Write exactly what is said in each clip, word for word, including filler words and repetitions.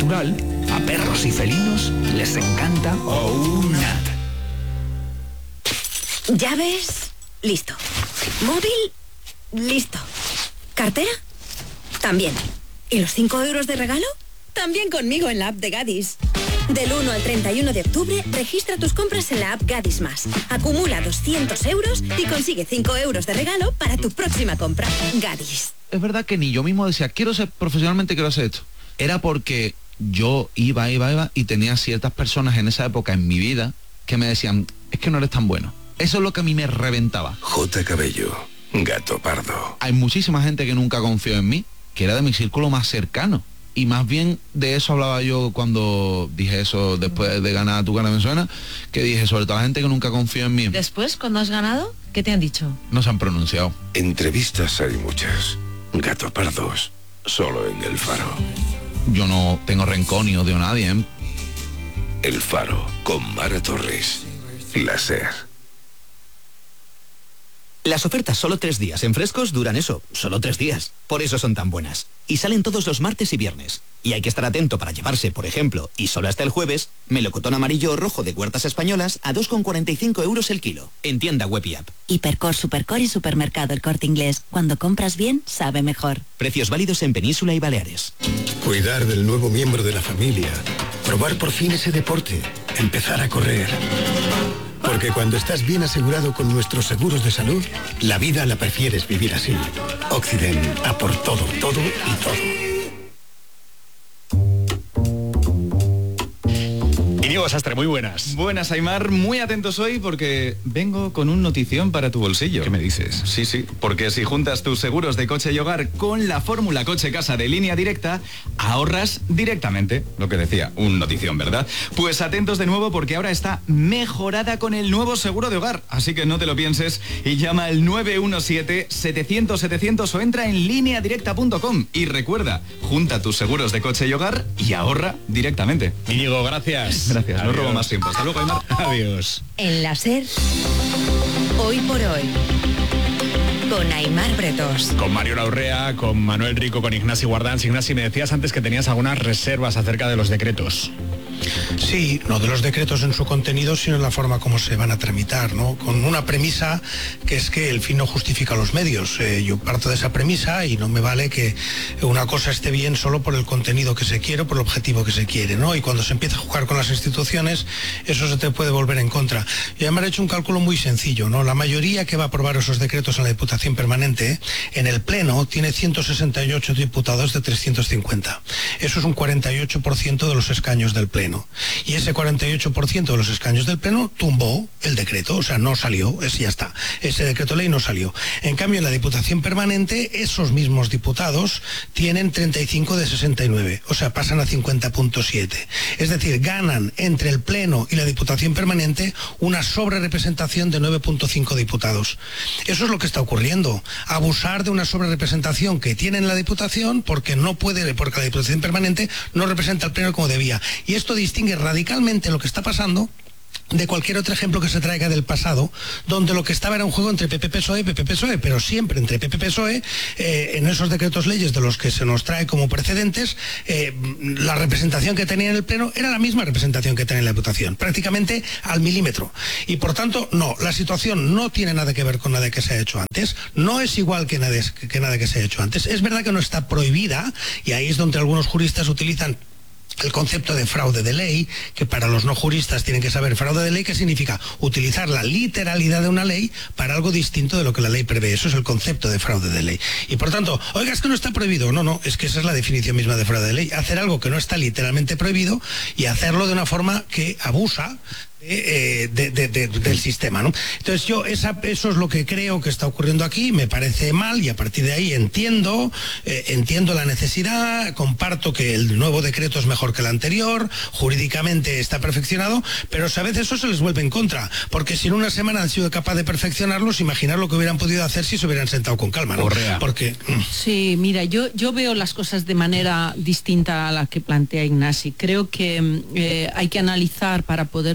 natural, a perros y felinos les encanta OUNAT. ¿Llaves? Listo. ¿Móvil? Listo. ¿Cartera? También. ¿Y los cinco euros de regalo? También conmigo en la app de Gadis. Del uno al treinta y uno de octubre, registra tus compras en la app Gadis Más. Acumula doscientos euros y consigue cinco euros de regalo para tu próxima compra. Gadis. Es verdad que ni yo mismo decía, quiero ser profesionalmente, quiero hacer esto. Era porque yo iba, iba, iba y tenía ciertas personas en esa época en mi vida que me decían, es que no eres tan bueno. Eso es lo que a mí me reventaba. J. Cabello, Gato Pardo. Hay muchísima gente que nunca confió en mí, que era de mi círculo más cercano. Y más bien de eso hablaba yo cuando dije eso después de ganar Tu Cara Me Suena, que dije sobre todo la gente que nunca confió en mí. Después, cuando has ganado, ¿qué te han dicho? No se han pronunciado. Entrevistas hay muchas. Gato Pardos, solo en El Faro. Yo no tengo rencor ni odio a nadie, ¿eh? El Faro, con Mara Torres. La SER. Las ofertas solo tres días en Frescos duran eso, solo tres días. Por eso son tan buenas. Y salen todos los martes y viernes. Y hay que estar atento para llevarse, por ejemplo, y solo hasta el jueves, melocotón amarillo o rojo de Huertas Españolas a dos con cuarenta y cinco euros el kilo. En tienda web y app. Hipercor, Supercor y Supermercado El Corte Inglés. Cuando compras bien, sabe mejor. Precios válidos en Península y Baleares. Cuidar del nuevo miembro de la familia. Probar por fin ese deporte. Empezar a correr. Porque cuando estás bien asegurado con nuestros seguros de salud, la vida la prefieres vivir así. Occident, a por todo, todo y todo. Íñigo Sastre, muy buenas. Buenas, Aimar, muy atentos hoy porque vengo con un notición para tu bolsillo. ¿Qué me dices? Sí, sí, porque si juntas tus seguros de coche y hogar con la fórmula coche-casa de Línea Directa, ahorras directamente. Lo que decía, un notición, ¿verdad? Pues atentos de nuevo porque ahora está mejorada con el nuevo seguro de hogar. Así que no te lo pienses y llama al nueve uno siete, setecientos, setecientos o entra en línea directa punto com. Y recuerda, junta tus seguros de coche y hogar y ahorra directamente. Íñigo, gracias. Gracias, no robo más tiempo. Hasta luego, Aimar. Adiós. En la SER, hoy por hoy, con Aimar Bretos. Con Mario Laurrea, con Manuel Rico, con Ignasi Guardans. Ignasi, me decías antes que tenías algunas reservas acerca de los decretos. Sí, no de los decretos en su contenido, sino en la forma como se van a tramitar, ¿no? Con una premisa que es que el fin no justifica los medios. Eh, yo parto de esa premisa y no me vale que una cosa esté bien solo por el contenido que se quiere o por el objetivo que se quiere, ¿no? Y cuando se empieza a jugar con las instituciones, eso se te puede volver en contra. Yo ya me he hecho un cálculo muy sencillo, ¿no? La mayoría que va a aprobar esos decretos en la Diputación Permanente, en el Pleno, tiene ciento sesenta y ocho diputados de trescientos cincuenta. Eso es un cuarenta y ocho por ciento de los escaños del Pleno. Y ese cuarenta y ocho por ciento de los escaños del Pleno tumbó el decreto, o sea, no salió, ese ya está, ese decreto ley no salió. En cambio, en la Diputación Permanente, esos mismos diputados tienen treinta y cinco de sesenta y nueve, o sea, pasan a cincuenta punto siete. Es decir, ganan entre el Pleno y la Diputación Permanente una sobrerepresentación de nueve punto cinco diputados. Eso es lo que está ocurriendo, abusar de una sobrerepresentación que tiene en la Diputación porque no puede, porque la Diputación Permanente no representa al Pleno como debía. Y esto distingue radicalmente lo que está pasando de cualquier otro ejemplo que se traiga del pasado, donde lo que estaba era un juego entre P P P S O E, P P P S O E, pero siempre entre P P P S O E, eh, en esos decretos leyes de los que se nos trae como precedentes, eh, la representación que tenía en el Pleno era la misma representación que tenía en la Diputación, prácticamente al milímetro. Y por tanto, no, la situación no tiene nada que ver con nada que se ha hecho antes, no es igual que nada, que nada que se ha hecho antes. Es verdad que no está prohibida, y ahí es donde algunos juristas utilizan el concepto de fraude de ley, que para los no juristas tienen que saber fraude de ley, ¿qué significa? Utilizar la literalidad de una ley para algo distinto de lo que la ley prevé. Eso es el concepto de fraude de ley. Y por tanto, oiga, es que no está prohibido. No, no, es que esa es la definición misma de fraude de ley. Hacer algo que no está literalmente prohibido y hacerlo de una forma que abusa De, de, de, de, del sistema, ¿no? Entonces yo esa, eso es lo que creo que está ocurriendo aquí, me parece mal y a partir de ahí entiendo eh, entiendo la necesidad, comparto que el nuevo decreto es mejor que el anterior, jurídicamente está perfeccionado, pero a veces eso se les vuelve en contra, porque si en una semana han sido capaces de perfeccionarlos, imaginar lo que hubieran podido hacer si se hubieran sentado con calma, ¿no? Correa. Porque Sí, mira, yo, yo veo las cosas de manera distinta a la que plantea Ignasi. Creo que eh, hay que analizar para poder valorar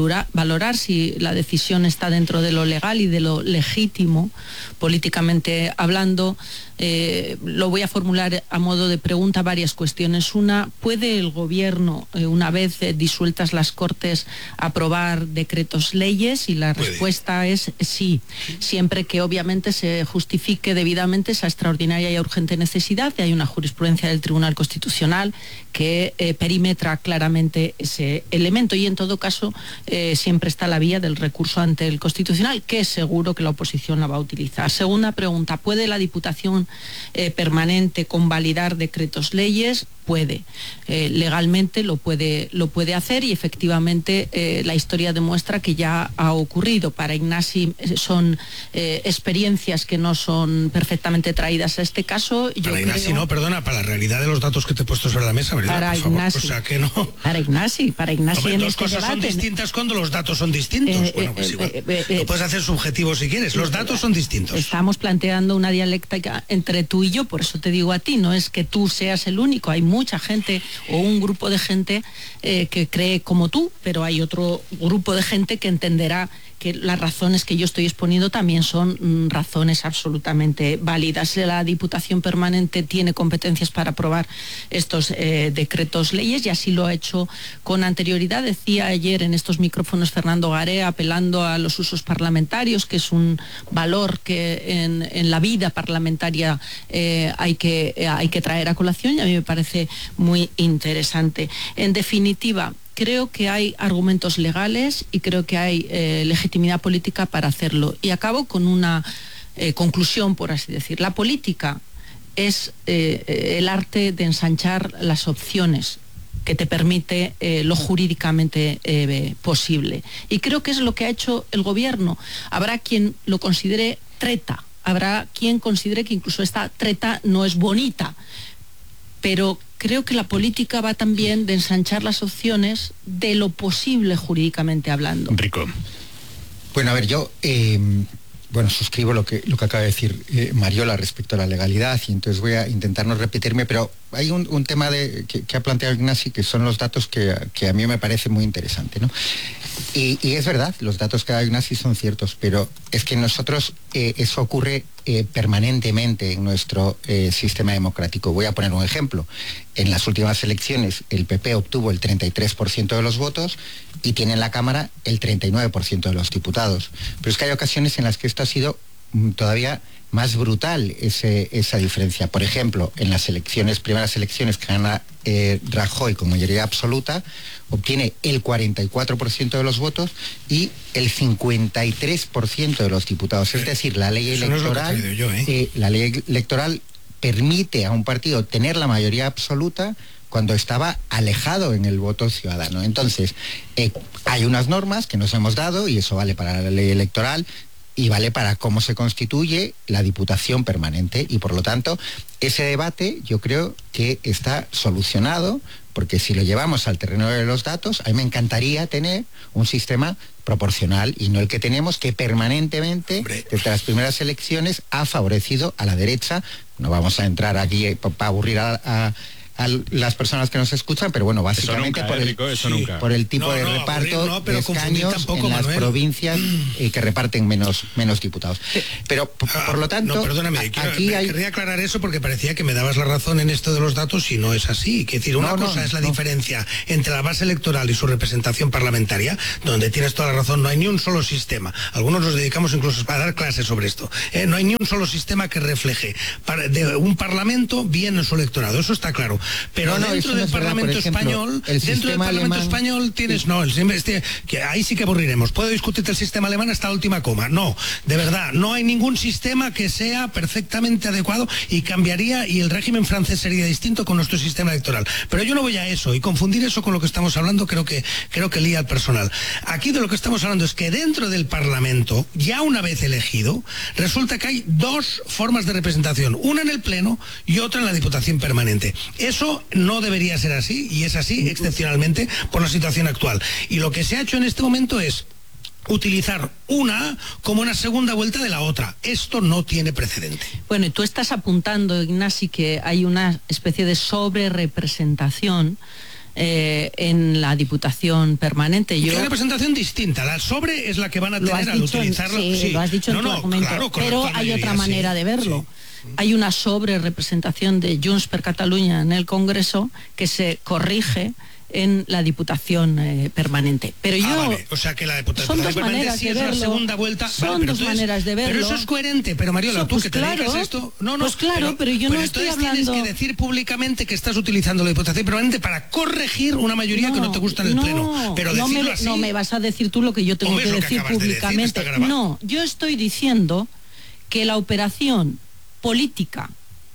valorar, valorar si la decisión está dentro de lo legal y de lo legítimo, políticamente hablando. Eh, lo voy a formular a modo de pregunta varias cuestiones. Una, ¿puede el gobierno, eh, una vez eh, disueltas las Cortes, aprobar decretos leyes? Y la Puede. respuesta es sí, siempre que obviamente se justifique debidamente esa extraordinaria y urgente necesidad. Y hay una jurisprudencia del Tribunal Constitucional que eh, perimetra claramente ese elemento, y en todo caso eh, siempre está la vía del recurso ante el Constitucional, que es seguro que la oposición la va a utilizar. Segunda pregunta, ¿puede la Diputación eh, permanente convalidar decretos leyes? Puede, eh, legalmente lo puede, lo puede hacer, y efectivamente eh, la historia demuestra que ya ha ocurrido. Para Ignasi eh, son eh, experiencias que no son perfectamente traídas a este caso. Yo para Ignasi creo... no, perdona, para la realidad de los datos que te he puesto sobre la mesa, ¿verdad? Para Por favor, Ignasi. o sea que no. Para Ignasi, para Ignasi. Hombre, en dos este cosas son debate, distintas cuando los datos son distintos. Eh, bueno, eh, pues eh, igual. eh, eh, Lo puedes hacer subjetivo si quieres. Los datos son distintos. Estamos planteando una dialéctica entre tú y yo, por eso te digo a ti, no es que tú seas el único, hay mucha gente o un grupo de gente eh, que cree como tú, pero hay otro grupo de gente que entenderá que las razones que yo estoy exponiendo también son mm, razones absolutamente válidas. La Diputación Permanente tiene competencias para aprobar estos eh, decretos leyes, y así lo ha hecho con anterioridad. Decía ayer en estos micrófonos Fernando Garea, apelando a los usos parlamentarios, que es un valor que en, en la vida parlamentaria eh, hay, que, eh, hay que traer a colación, y a mí me parece muy interesante. En definitiva, creo que hay argumentos legales y creo que hay eh, legitimidad política para hacerlo. Y acabo con una eh, conclusión, por así decir. La política es eh, el arte de ensanchar las opciones que te permite eh, lo jurídicamente eh, posible. Y creo que es lo que ha hecho el gobierno. Habrá quien lo considere treta, habrá quien considere que incluso esta treta no es bonita, pero creo que la política va también de ensanchar las opciones de lo posible jurídicamente hablando. Rico. Bueno, a ver, yo eh, bueno, suscribo lo que, lo que acaba de decir eh, Mariola respecto a la legalidad, y entonces voy a intentar no repetirme, pero hay un, un tema de, que, que ha planteado Ignasi, que son los datos que, que a mí me parece muy interesante, ¿no? Y, y es verdad, los datos que da Ignasi son ciertos, pero es que nosotros eh, eso ocurre eh, permanentemente en nuestro eh, sistema democrático. Voy a poner un ejemplo. En las últimas elecciones el P P obtuvo el treinta y tres por ciento de los votos y tiene en la Cámara el treinta y nueve por ciento de los diputados. Pero es que hay ocasiones en las que esto ha sido mm, todavía más brutal, ese, esa diferencia. Por ejemplo, en las elecciones, primeras elecciones que gana eh, Rajoy con mayoría absoluta, obtiene el cuarenta y cuatro por ciento de los votos y el cincuenta y tres por ciento de los diputados. Es decir, la ley electoral, no es lo que he traído yo, ¿eh? eh, la ley electoral permite a un partido tener la mayoría absoluta cuando estaba alejado en el voto ciudadano. Entonces, eh, hay unas normas que nos hemos dado, y eso vale para la ley electoral y vale para cómo se constituye la Diputación Permanente, y por lo tanto ese debate yo creo que está solucionado, porque si lo llevamos al terreno de los datos, a mí me encantaría tener un sistema proporcional y no el que tenemos, que permanentemente, Hombre. desde las primeras elecciones, ha favorecido a la derecha. No vamos a entrar aquí para aburrir a, a a las personas que nos escuchan, pero bueno, básicamente nunca, por, el, Rico, eso sí, nunca. por el tipo no, de no, reparto aburrir, no, pero de escaños tampoco, en las Manuel. provincias eh, que reparten menos, menos diputados. Pero por, Ah, por lo tanto, no, perdóname, a, quiero, aquí hay... querría aclarar eso porque parecía que me dabas la razón en esto de los datos y no es así. Es decir, una No, no, cosa es la no. diferencia entre la base electoral y su representación parlamentaria, donde tienes toda la razón, no hay ni un solo sistema. Algunos nos dedicamos incluso a dar clases sobre esto. Eh, no hay ni un solo sistema que refleje para, de un parlamento bien en su electorado, eso está claro. Pero No, no, dentro eso no del es verdad. Parlamento Por ejemplo, español, el dentro del sistema Parlamento alemán- español tienes, no, el, este, que ahí sí que aburriremos. Puedo discutirte el sistema alemán hasta la última coma. No, de verdad, no hay ningún sistema que sea perfectamente adecuado y cambiaría, y el régimen francés sería distinto con nuestro sistema electoral. Pero yo no voy a eso, y confundir eso con lo que estamos hablando creo que, creo que lía al personal. Aquí de lo que estamos hablando es que dentro del Parlamento, ya una vez elegido, resulta que hay dos formas de representación, una en el Pleno y otra en la Diputación Permanente. Eso no debería ser así, y es así excepcionalmente por la situación actual. Y lo que se ha hecho en este momento es utilizar una como una segunda vuelta de la otra. Esto no tiene precedente. Bueno, y tú estás apuntando, Ignasi, que hay una especie de sobrerepresentación eh, en la Diputación Permanente. Yo, ¿qué representación distinta? La sobre es la que van a tener al utilizarlo. Sí, sí, lo has dicho no, en tu no, argumento, claro, pero hay mayoría, otra manera sí, de verlo. Sí. Hay una sobre representación de Junts per Catalunya en el Congreso que se corrige en la Diputación eh, Permanente. Pero yo... Ah, vale. O sea que la Diputación Permanente sí es la segunda vuelta... Son vale, pero dos entonces, maneras de verlo. Pero eso es coherente. Pero Mariola, so, tú pues que claro, te dedicas a esto... No, no, pues claro, pero, pero yo pero no estoy entonces hablando... tienes que decir públicamente que estás utilizando la Diputación Permanente para corregir una mayoría no, que no te gusta en el no, Pleno. Pero no decirlo me, así... no me vas a decir tú lo que yo tengo Hombre, que lo decir que públicamente. De decir, no, yo estoy diciendo que la operación política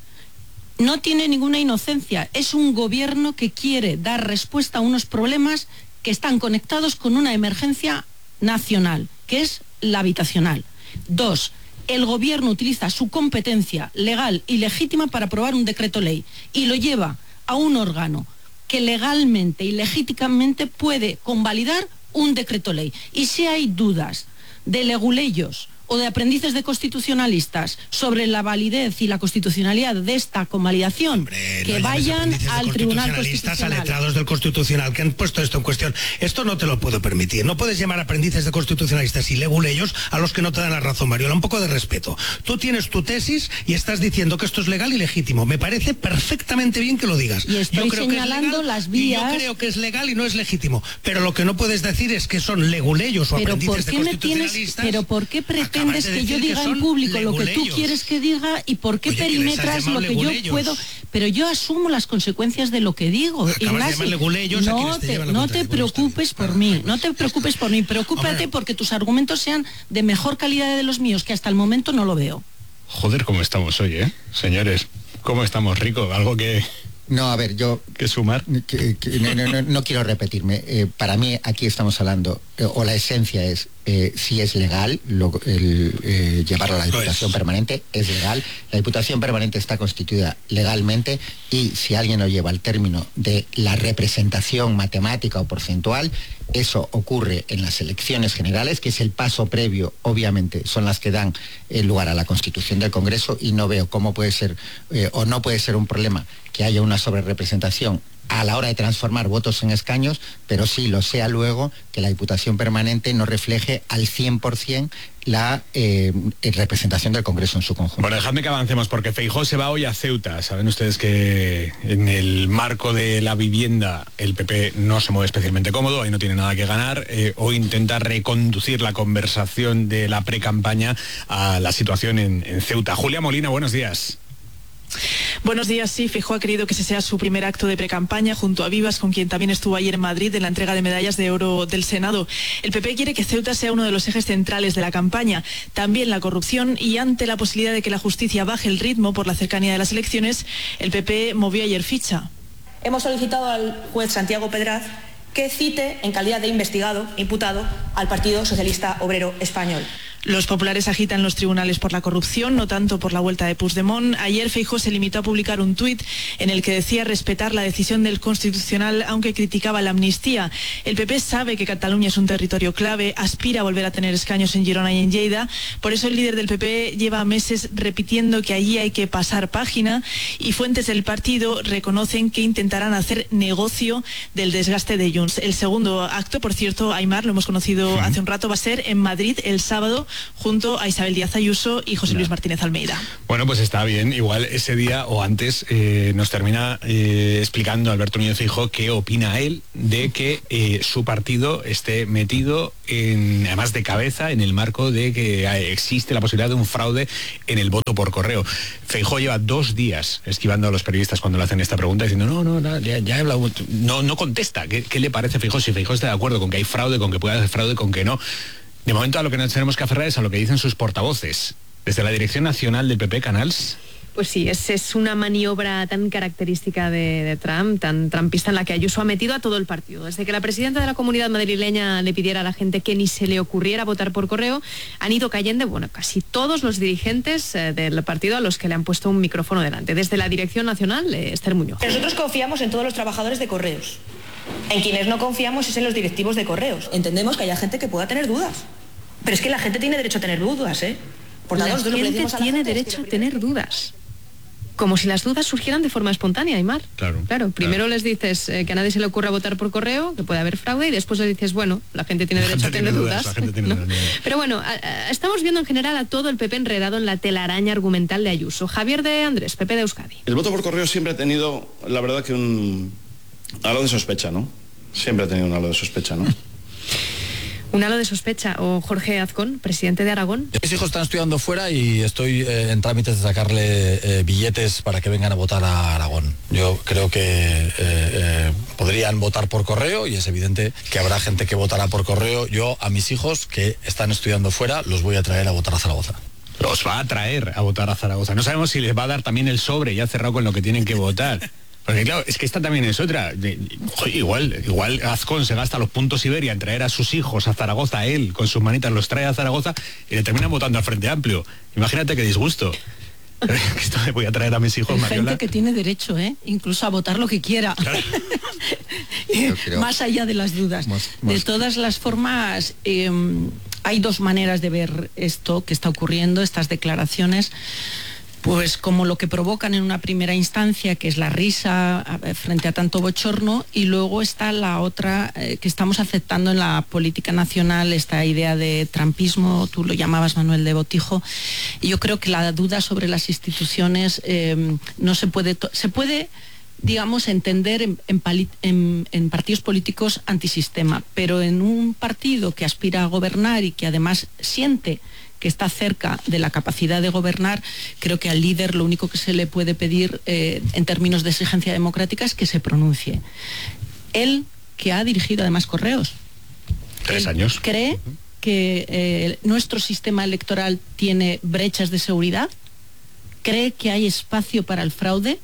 no tiene ninguna inocencia. Es un gobierno que quiere dar respuesta a unos problemas que están conectados con una emergencia nacional, que es la habitacional. Dos, el gobierno utiliza su competencia legal y legítima para aprobar un decreto ley y lo lleva a un órgano que legalmente y legítimamente puede convalidar un decreto ley. Y si hay dudas de leguleyos o de aprendices de constitucionalistas sobre la validez y la constitucionalidad de esta convalidación, Hombre, que no vayan al Tribunal Constitucional. A letrados del Constitucional que han puesto esto en cuestión. Esto no te lo puedo permitir. No puedes llamar aprendices de constitucionalistas y leguleyos a los que no te dan la razón, Mariola. Un poco de respeto. Tú tienes tu tesis y estás diciendo que esto es legal y legítimo. Me parece perfectamente bien que lo digas. Y estoy yo creo señalando que es legal, las vías. Yo creo que es legal y no es legítimo. Pero lo que no puedes decir es que son leguleyos o pero aprendices de constitucionalistas. Tienes, pero ¿por qué pretendes de que yo diga que en público leguleyos. Lo que tú quieres que diga y por qué Oye, perimetras lo que leguleyos. Yo puedo? Pero yo asumo las consecuencias de lo que digo. Ignacio, no te, te no te preocupes por mí, no te preocupes por mí, preocúpate Hombre. porque tus argumentos sean de mejor calidad de los míos, que hasta el momento no lo veo. Joder, cómo estamos hoy, ¿eh? Señores, ¿cómo estamos, Rico? Algo que... No, a ver, yo... ¿Qué sumar? Que, que, no, no, no, no quiero repetirme. Eh, para mí aquí estamos hablando, eh, o la esencia es, eh, si es legal lo, el, eh, llevarlo a la Diputación pues. Permanente, es legal. La Diputación Permanente está constituida legalmente y si alguien lo lleva al término de la representación matemática o porcentual, eso ocurre en las elecciones generales, que es el paso previo, obviamente, son las que dan eh, lugar a la constitución del Congreso y no veo cómo puede ser eh, o no puede ser un problema que haya una sobrerepresentación a la hora de transformar votos en escaños, pero sí lo sea luego que la Diputación Permanente no refleje al cien por ciento la eh, representación del Congreso en su conjunto. Bueno, dejadme que avancemos porque Feijóo se va hoy a Ceuta. Saben ustedes que en el marco de la vivienda el P P no se mueve especialmente cómodo, ahí no tiene nada que ganar. Eh, hoy intenta reconducir la conversación de la pre-campaña a la situación en, en Ceuta. Julia Molina, buenos días. Buenos días, sí, Feijóo ha querido que ese sea su primer acto de precampaña junto a Vivas, con quien también estuvo ayer en Madrid en la entrega de medallas de oro del Senado. El P P quiere que Ceuta sea uno de los ejes centrales de la campaña, también la corrupción, y ante la posibilidad de que la justicia baje el ritmo por la cercanía de las elecciones, el P P movió ayer ficha. Hemos solicitado al juez Santiago Pedraz que cite en calidad de investigado, imputado, al Partido Socialista Obrero Español. Los populares agitan los tribunales por la corrupción, no tanto por la vuelta de Puigdemont. Ayer Feijóo se limitó a publicar un tuit en el que decía respetar la decisión del Constitucional, aunque criticaba la amnistía. El P P sabe que Cataluña es un territorio clave, aspira a volver a tener escaños en Girona y en Lleida. Por eso el líder del P P lleva meses repitiendo que allí hay que pasar página, y fuentes del partido reconocen que intentarán hacer negocio del desgaste de Junts. El segundo acto, por cierto, Aimar, lo hemos conocido sí. hace un rato, va a ser en Madrid el sábado, junto a Isabel Díaz Ayuso y José Luis Martínez Almeida. Bueno, pues está bien. Igual ese día o antes eh, nos termina eh, explicando Alberto Núñez Feijóo qué opina él de que eh, su partido esté metido, en, además de cabeza, en el marco de que existe la posibilidad de un fraude en el voto por correo. Feijóo lleva dos días esquivando a los periodistas cuando le hacen esta pregunta, diciendo no, no, no ya, ya he hablado, no, no contesta. ¿Qué, qué le parece a Feijóo? Si Feijóo está de acuerdo con que hay fraude, con que puede haber fraude, con que no. De momento a lo que nos tenemos que aferrar es a lo que dicen sus portavoces. Desde la Dirección Nacional del P P, Canals. Pues sí, es, es una maniobra tan característica de, de Trump, tan trumpista, en la que Ayuso ha metido a todo el partido. Desde que la presidenta de la Comunidad madrileña le pidiera a la gente que ni se le ocurriera votar por correo, han ido cayendo, bueno, casi todos los dirigentes eh, del partido a los que le han puesto un micrófono delante. Desde la Dirección Nacional, eh, Esther Muñoz. Nosotros confiamos en todos los trabajadores de correos. En quienes no confiamos es en los directivos de correos. Entendemos que haya gente que pueda tener dudas. Pero es que la gente tiene derecho a tener dudas, ¿eh? Por la gente tiene derecho a tener dudas. Como si las dudas surgieran de forma espontánea, Aymar. Claro. Claro, primero claro. les dices eh, que a nadie se le ocurra votar por correo, que puede haber fraude, y después les dices, bueno, la gente tiene La derecho gente a tener tiene dudas. dudas, la gente tiene ¿no? dudas. Pero bueno, a, a, estamos viendo en general a todo el P P enredado en la telaraña argumental de Ayuso. Javier de Andrés, P P de Euskadi. El voto por correo siempre ha tenido, la verdad, que un halo de sospecha, ¿no? Siempre ha tenido un halo de sospecha, ¿no? Un halo de sospecha. O Jorge Azcón, presidente de Aragón. Mis hijos están estudiando fuera y estoy eh, en trámites de sacarle eh, billetes para que vengan a votar a Aragón. Yo creo que eh, eh, podrían votar por correo y es evidente que habrá gente que votará por correo. Yo a mis hijos que están estudiando fuera los voy a traer a votar a Zaragoza. Los va a traer a votar a Zaragoza. No sabemos si les va a dar también el sobre ya cerrado con lo que tienen que votar. Porque claro, es que esta también es otra. Joder, igual, igual Azcón se gasta los puntos Iberia en traer a sus hijos a Zaragoza, él con sus manitas los trae a Zaragoza y le terminan votando al Frente Amplio. Imagínate qué disgusto. Esto le voy a traer a mis hijos, Hay Mariola. gente que tiene derecho, ¿eh? Incluso a votar lo que quiera. Claro. Más allá de las dudas. Más, más... De todas las formas, eh, hay dos maneras de ver esto que está ocurriendo, estas declaraciones. Pues como lo que provocan en una primera instancia, que es la risa frente a tanto bochorno, y luego está la otra eh, que estamos aceptando en la política nacional, esta idea de trampismo, tú lo llamabas, Manuel, de botijo, y yo creo que la duda sobre las instituciones eh, no se puede, se puede digamos, entender en, en, en, en partidos políticos antisistema, pero en un partido que aspira a gobernar y que además siente que está cerca de la capacidad de gobernar, creo que al líder lo único que se le puede pedir eh, en términos de exigencia democrática es que se pronuncie. Él, que ha dirigido además Correos. Tres años. ¿Cree que eh, nuestro sistema electoral tiene brechas de seguridad? ¿Cree que hay espacio para el fraude?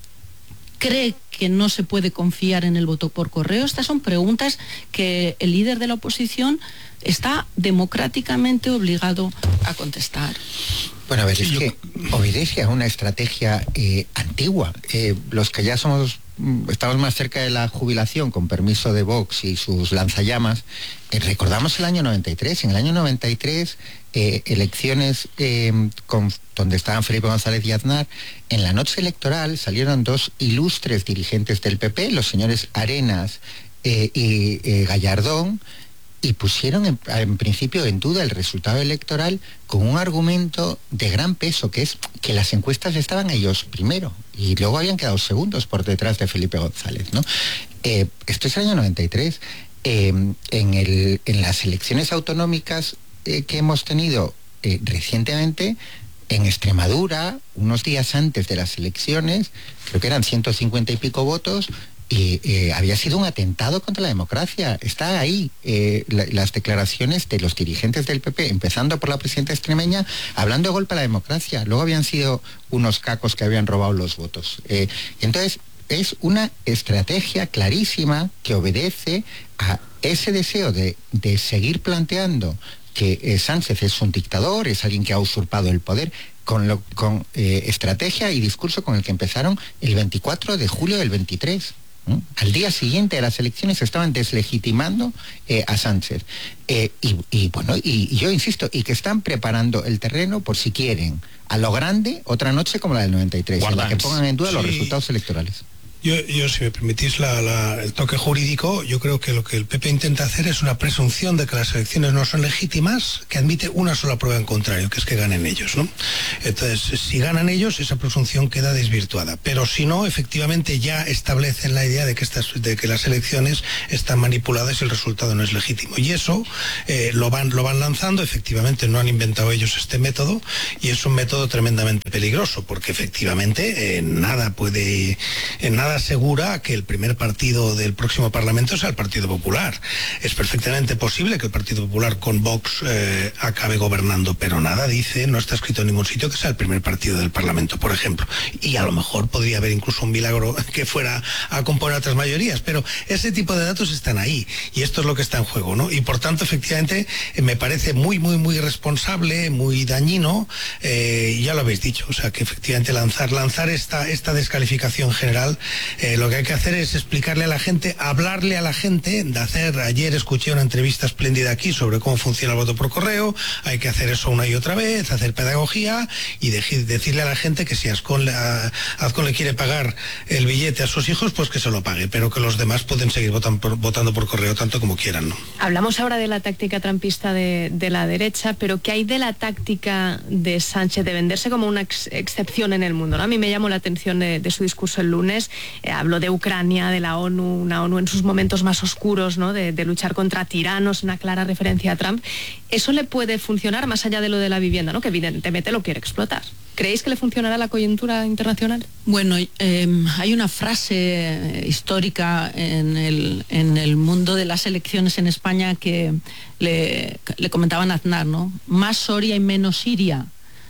¿Cree que no se puede confiar en el voto por correo? Estas son preguntas que el líder de la oposición está democráticamente obligado a contestar. Bueno, a ver, es que obedece a una estrategia eh, antigua. Eh, los que ya somos, estamos más cerca de la jubilación, con permiso de Vox y sus lanzallamas, eh, recordamos el año noventa y tres. En el año noventa y tres, eh, elecciones eh, con, donde estaban Felipe González y Aznar, en la noche electoral salieron dos ilustres dirigentes del P P, los señores Arenas eh, y eh, Gallardón, y pusieron en, en principio en duda el resultado electoral con un argumento de gran peso, que es que las encuestas estaban ellos primero y luego habían quedado segundos por detrás de Felipe González, ¿no? Eh, esto es el año noventa y tres. Eh, en, el, en las elecciones autonómicas eh, que hemos tenido eh, recientemente, en Extremadura, unos días antes de las elecciones, creo que eran ciento cincuenta y pico votos, y eh, había sido un atentado contra la democracia. Está ahí eh, la, las declaraciones de los dirigentes del P P, empezando por la presidenta extremeña, hablando de golpe a la democracia. Luego habían sido unos cacos que habían robado los votos. Eh, entonces, es una estrategia clarísima que obedece a ese deseo de, de seguir planteando que eh, Sánchez es un dictador, es alguien que ha usurpado el poder, con, lo, con eh, estrategia y discurso con el que empezaron el veinticuatro de julio del veintitrés. ¿Mm? Al día siguiente de las elecciones estaban deslegitimando eh, a Sánchez. Eh, y, y bueno, y, y yo insisto, y que están preparando el terreno por si quieren, a lo grande, otra noche como la del noventa y tres, Guardans, en la que pongan en duda sí. los resultados electorales. Yo, yo, si me permitís la, la, el toque jurídico, yo creo que lo que el P P intenta hacer es una presunción de que las elecciones no son legítimas, que admite una sola prueba en contrario, que es que ganen ellos, ¿no? Entonces, si ganan ellos, esa presunción queda desvirtuada. Pero si no, efectivamente ya establecen la idea de que, estas, de que las elecciones están manipuladas y el resultado no es legítimo. Y eso eh, lo, van, lo van lanzando, efectivamente no han inventado ellos este método, y es un método tremendamente peligroso, porque efectivamente eh, nada puede... Eh, nada asegura que el primer partido del próximo Parlamento sea el Partido Popular. Es perfectamente posible que el Partido Popular con Vox eh, acabe gobernando, pero nada dice, no está escrito en ningún sitio que sea el primer partido del Parlamento, por ejemplo. Y a lo mejor podría haber incluso un milagro que fuera a componer otras mayorías, pero ese tipo de datos están ahí y esto es lo que está en juego, ¿no? Y por tanto, efectivamente, eh, me parece muy, muy, muy irresponsable, muy dañino, eh, ya lo habéis dicho, o sea, que efectivamente lanzar, lanzar esta, esta descalificación general Eh, lo que hay que hacer es explicarle a la gente, hablarle a la gente, de hacer, ayer escuché una entrevista espléndida aquí sobre cómo funciona el voto por correo, hay que hacer eso una y otra vez, hacer pedagogía y de, decirle a la gente que si Azcón, a, Azcón le quiere pagar el billete a sus hijos, pues que se lo pague, pero que los demás pueden seguir votan por, votando por correo tanto como quieran, ¿no? Hablamos ahora de la táctica trampista de, de la derecha, pero ¿qué hay de la táctica de Sánchez de venderse como una ex excepción en el mundo, ¿no? A mí me llamó la atención de, de su discurso el lunes, eh, habló de Ucrania, de la ONU, una ONU en sus momentos más oscuros, ¿no? De, de luchar contra tiranos, una clara referencia a Trump. ¿Eso le puede funcionar más allá de lo de la vivienda, ¿no? Que evidentemente lo quiere explotar? ¿Creéis que le funcionará la coyuntura internacional? Bueno, eh, hay una frase histórica en el, en el mundo de las elecciones en España que le, le comentaban a Aznar, ¿no? Más Soria y menos Siria.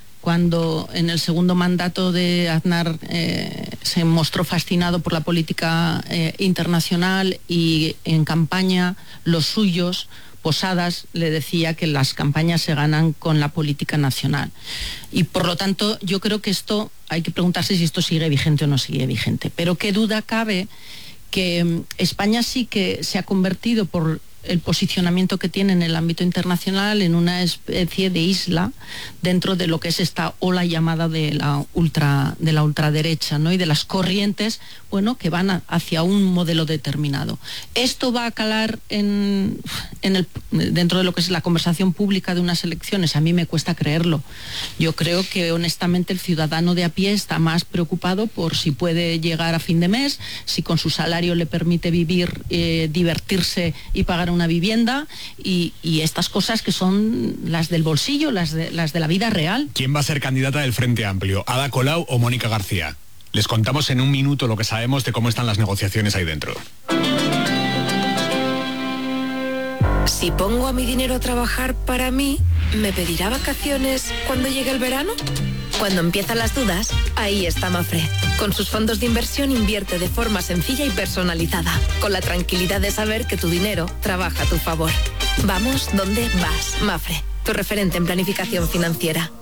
Cuando en el segundo mandato de Aznar eh, se mostró fascinado por la política eh, internacional y en campaña los suyos, Posadas, le decía que las campañas se ganan con la política nacional. Y por lo tanto, yo creo que esto, hay que preguntarse si esto sigue vigente o no sigue vigente. Pero qué duda cabe que um, España sí que se ha convertido, por el posicionamiento que tiene en el ámbito internacional, en una especie de isla dentro de lo que es esta ola llamada de la ultra de la ultraderecha, ¿no? Y de las corrientes, bueno, que van a, hacia un modelo determinado. Esto va a calar en, en el, dentro de lo que es la conversación pública de unas elecciones. A mí me cuesta creerlo. Yo creo que honestamente el ciudadano de a pie está más preocupado por si puede llegar a fin de mes, si con su salario le permite vivir, eh, divertirse y pagar una vivienda y, y estas cosas que son las del bolsillo, las de, las de la vida real. ¿Quién va a ser candidata del Frente Amplio? ¿Ada Colau o Mónica García? Les contamos en un minuto lo que sabemos de cómo están las negociaciones ahí dentro. Si pongo a mi dinero a trabajar para mí, ¿me pedirá vacaciones cuando llegue el verano? Cuando empiezan las dudas, ahí está Mafre. Con sus fondos de inversión invierte de forma sencilla y personalizada, con la tranquilidad de saber que tu dinero trabaja a tu favor. Vamos donde vas, Mafre, tu referente en planificación financiera.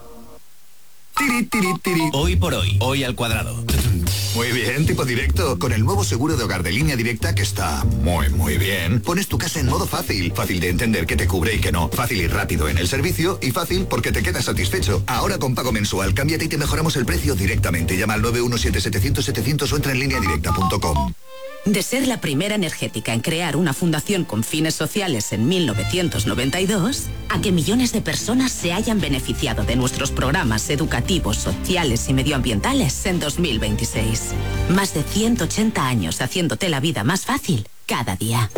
Tiri, tiri, tiri. Hoy por hoy, hoy al cuadrado. Muy bien, tipo directo. Con el nuevo seguro de hogar de Línea Directa, que está muy, muy bien, pones tu casa en modo fácil. Fácil de entender que te cubre y que no. Fácil y rápido en el servicio y fácil porque te quedas satisfecho. Ahora con pago mensual, cámbiate y te mejoramos el precio directamente. Llama al nueve uno siete siete cero cero siete cero cero o entra en línea directa punto com. De ser la primera energética en crear una fundación con fines sociales en mil novecientos noventa y dos, a que millones de personas se hayan beneficiado de nuestros programas educativos, sociales y medioambientales en dos mil veintiséis. Más de ciento ochenta años haciéndote la vida más fácil cada día.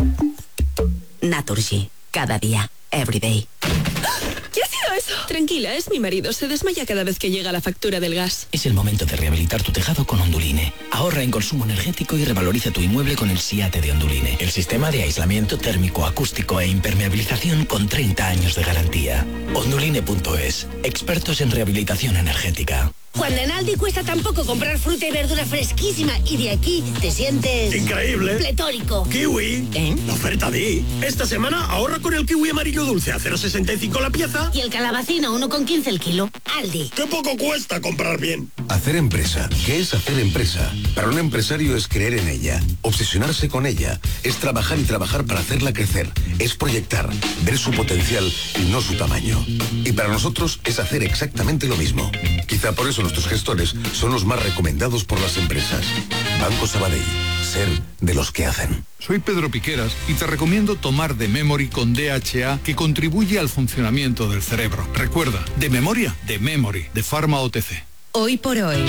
Naturgy, cada día, every day. ¿Qué ha sido eso? Tranquila, es mi marido. Se desmaya cada vez que llega la factura del gas. Es el momento de rehabilitar tu tejado con Onduline. Ahorra en consumo energético y revaloriza tu inmueble con el SIATE de Onduline. El sistema de aislamiento térmico, acústico e impermeabilización con treinta años de garantía. Onduline punto es. Expertos en rehabilitación energética. Cuando en Aldi cuesta tan poco comprar fruta y verdura fresquísima y de aquí te sientes... ¡increíble! Pletórico. ¡Kiwi! ¿Eh? La oferta Di. Esta semana ahorra con el kiwi amarillo dulce a cero coma sesenta y cinco la pieza. Y el calabacín a uno con quince el kilo. Aldi. ¡Qué poco cuesta comprar bien! Hacer empresa. ¿Qué es hacer empresa? Para un empresario es creer en ella, obsesionarse con ella, es trabajar y trabajar para hacerla crecer, es proyectar, ver su potencial y no su tamaño. Y para nosotros es hacer exactamente lo mismo. Quizá por eso nuestros gestores son los más recomendados por las empresas. Banco Sabadell. Ser de los que hacen. Soy Pedro Piqueras y te recomiendo tomar de Memory con D H A, que contribuye al funcionamiento del cerebro. Recuerda, de memoria, de Memory, de Pharma O T C. Hoy por hoy,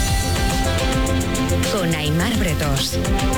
con Aimar Bretos.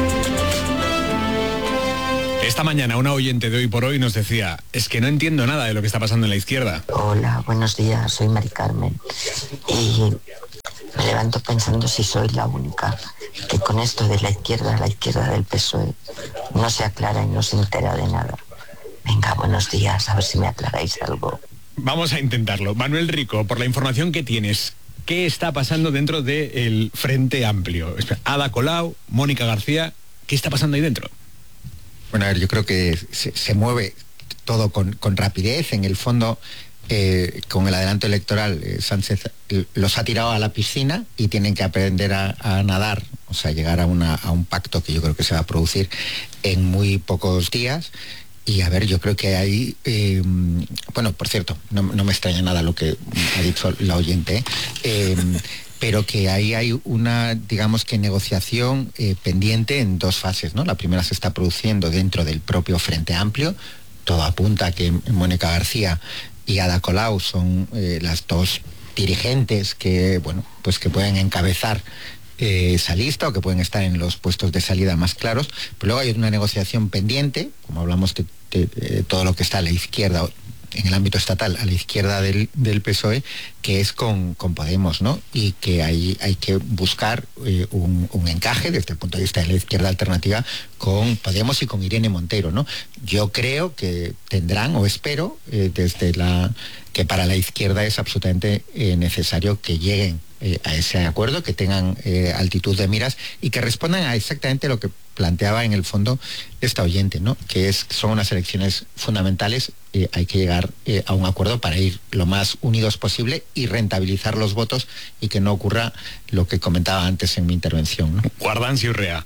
Esta mañana una oyente de Hoy por Hoy nos decía, es que no entiendo nada de lo que está pasando en la izquierda. Hola, buenos días, soy Mari Carmen y me levanto pensando si soy la única que con esto de la izquierda, la izquierda del P S O E, no se aclara y no se entera de nada. Venga, buenos días, a ver si me aclaráis algo. Vamos a intentarlo. Manuel Rico, por la información que tienes, ¿qué está pasando dentro del Frente Amplio? Ada Colau, Mónica García, ¿qué está pasando ahí dentro? Bueno, a ver, yo creo que se, se mueve todo con, con rapidez. En el fondo, eh, con el adelanto electoral, eh, Sánchez los ha tirado a la piscina y tienen que aprender a, a nadar, o sea, llegar a, una, a un pacto que yo creo que se va a producir en muy pocos días. Y a ver, yo creo que ahí, eh, bueno, por cierto, no, no me extraña nada lo que ha dicho la oyente, eh, pero que ahí hay una, digamos que negociación eh, pendiente en dos fases, ¿no? La primera se está produciendo dentro del propio Frente Amplio. Todo apunta a que Mónica García y Ada Colau son eh, las dos dirigentes que, bueno, pues que pueden encabezar eh, esa lista o que pueden estar en los puestos de salida más claros. Pero luego hay una negociación pendiente, como hablamos de, de, de todo lo que está a la izquierda, en el ámbito estatal, a la izquierda del, del P S O E, que es con, con Podemos, ¿no? Y que ahí hay que buscar eh, un, un encaje desde el punto de vista de la izquierda alternativa con Podemos y con Irene Montero, ¿no? Yo creo que tendrán, o espero, eh, desde la que para la izquierda es absolutamente eh, necesario que lleguen eh, a ese acuerdo, que tengan eh, altitud de miras y que respondan a exactamente lo que planteaba en el fondo esta oyente, ¿no? Que es, son unas elecciones fundamentales, eh, hay que llegar eh, a un acuerdo para ir lo más unidos posible y rentabilizar los votos y que no ocurra lo que comentaba antes en mi intervención, ¿no? Guardan Urrea.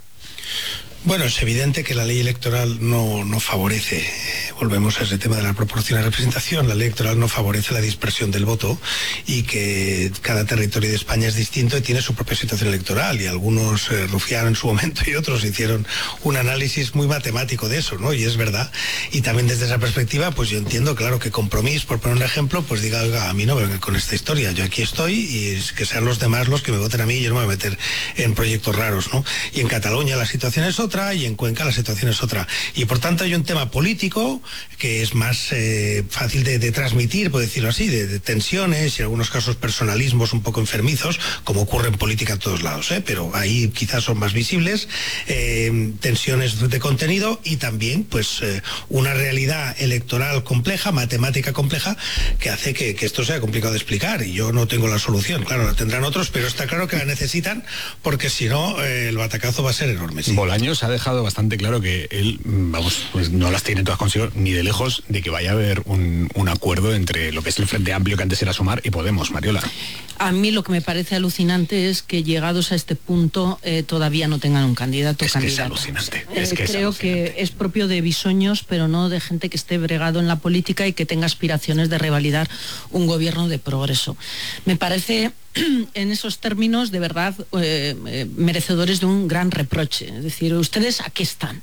Bueno, es evidente que la ley electoral no, no favorece, volvemos a ese tema de la proporción de representación, la ley electoral no favorece la dispersión del voto y que cada territorio de España es distinto y tiene su propia situación electoral, y algunos eh, rufiaron en su momento y otros hicieron un análisis muy matemático de eso, ¿no? Y es verdad. Y también desde esa perspectiva, pues yo entiendo, claro, que Compromís, por poner un ejemplo, pues diga, oiga, a mí no me vengan con esta historia, yo aquí estoy y es que sean los demás los que me voten a mí y yo no me voy a meter en proyectos raros, ¿no? Y en Cataluña la situación es otra, y en Cuenca la situación es otra. Y por tanto hay un tema político que es más eh, fácil de, de transmitir, por decirlo así, de, de tensiones y en algunos casos personalismos un poco enfermizos, como ocurre en política en todos lados, ¿eh? Pero ahí quizás son más visibles, eh, tensiones de contenido y también pues eh, una realidad electoral compleja, matemática compleja, que hace que, que esto sea complicado de explicar, y yo no tengo la solución, claro, la tendrán otros, pero está claro que la necesitan, porque si no eh, el batacazo va a ser enorme. Sí. Bolaños ha dejado bastante claro que él, vamos, pues no las tiene todas consigo ni de lejos de que vaya a haber un, un acuerdo entre lo que es el Frente Amplio, que antes era Sumar, y Podemos. Mariola. A mí lo que me parece alucinante es que llegados a este punto eh, todavía no tengan un candidato o candidata. Es que es alucinante. Eh, es que creo es alucinante. que es propio de bisoños, pero no de gente que esté bregado en la política y que tenga aspiraciones de revalidar un gobierno de progreso. Me parece en esos términos de verdad eh, eh, merecedores de un gran reproche. Es decir, ¿ustedes a qué están?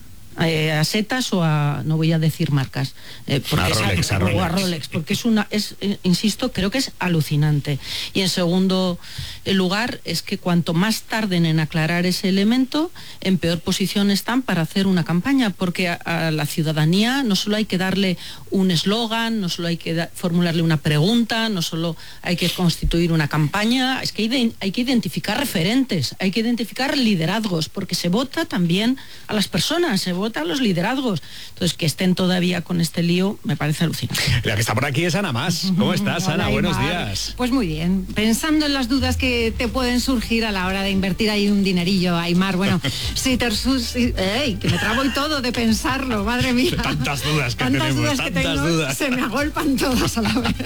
Eh, a setas o a, no voy a decir marcas, eh, porque a Rolex, es, a Rolex. o a Rolex, porque es una, es, eh, insisto, creo que es alucinante. Y en segundo lugar, es que cuanto más tarden en aclarar ese elemento, en peor posición están para hacer una campaña, porque a, a la ciudadanía no solo hay que darle un eslogan, no solo hay que da, formularle una pregunta, no solo hay que constituir una campaña, es que hay, de, hay que identificar referentes, hay que identificar liderazgos, porque se vota también a las personas, se vota a los liderazgos. Entonces, que estén todavía con este lío me parece alucinante. La que está por aquí es Ana Más. ¿Cómo estás, Hola, Ana? Buenos Aymar. días. Pues muy bien. Pensando en las dudas que te pueden surgir a la hora de invertir ahí un dinerillo, Aymar. Bueno, si te si, ey, que me trabo y todo de pensarlo, madre mía. Tantas dudas que tantas tenemos, dudas tantas que tengo, dudas. se me agolpan todas a la vez.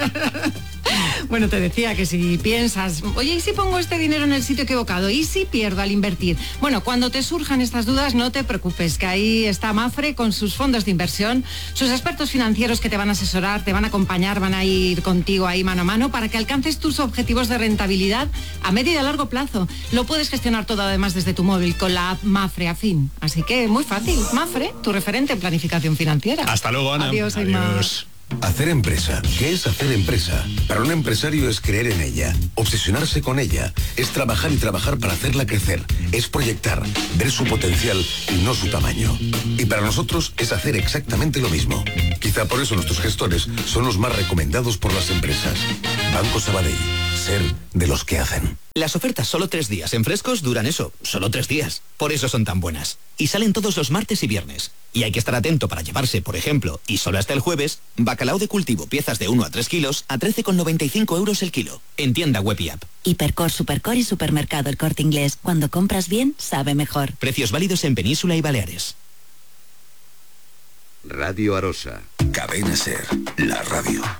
Bueno, te decía que si piensas, oye, ¿y si pongo este dinero en el sitio equivocado? ¿Y si pierdo al invertir? Bueno, cuando te surjan estas dudas, no te preocupes, que ahí está Mafre con sus fondos de inversión, sus expertos financieros que te van a asesorar, te van a acompañar, van a ir contigo ahí mano a mano para que alcances tus objetivos de rentabilidad a medio y a largo plazo. Lo puedes gestionar todo además desde tu móvil con la app Mafre Afin. Así que muy fácil. Mafre, tu referente en planificación financiera. Hasta luego, Ana. Adiós, Aymar. Adiós. Hacer empresa. ¿Qué es hacer empresa? Para un empresario es creer en ella, obsesionarse con ella, es trabajar y trabajar para hacerla crecer, es proyectar, ver su potencial y no su tamaño. Y para nosotros es hacer exactamente lo mismo. Quizá por eso nuestros gestores son los más recomendados por las empresas. Banco Sabadell. Ser de los que hacen. Las ofertas solo tres días en Frescos duran eso, solo tres días. Por eso son tan buenas. Y salen todos los martes y viernes. Y hay que estar atento para llevarse, por ejemplo, y solo hasta el jueves, bacalao de cultivo, piezas de uno a tres kilos a trece con noventa y cinco euros el kilo. En tienda web y app. Hipercor, Supercor y Supermercado El Corte Inglés. Cuando compras bien, sabe mejor. Precios válidos en Península y Baleares. Radio Arosa. Cadena Ser. La radio.